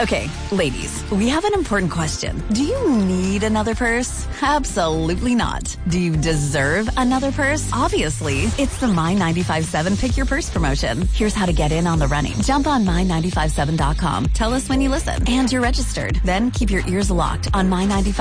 Okay, ladies, we have an important question. Do you need another purse? Absolutely not. Do you deserve another purse? Obviously. It's the My 95.7 Pick Your Purse promotion. Here's how to get in on the running. Jump on my957.com. Tell us when you listen. And you're registered. Then keep your ears locked on My 95.